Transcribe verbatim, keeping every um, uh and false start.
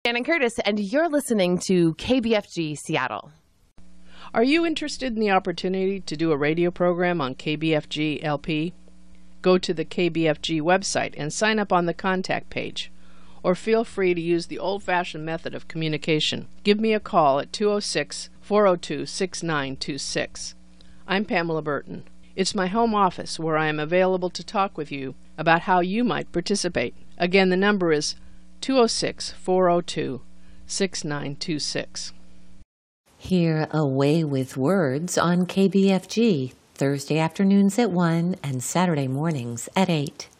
Ann and Curtis, and you're listening to K B F G Seattle. Are you interested in the opportunity to do a radio program on K B F G L P? Go to the K B F G website and sign up on the contact page. Or feel free to use the old-fashioned method of communication. Give me a call at two oh six, four oh two, six nine two six. I'm Pamela Burton. It's my home office where I am available to talk with you about how you might participate. Again, the number is two oh six, four oh two, six nine two six. Hear A Way with Words on K B F G, Thursday afternoons at one and Saturday mornings at eight.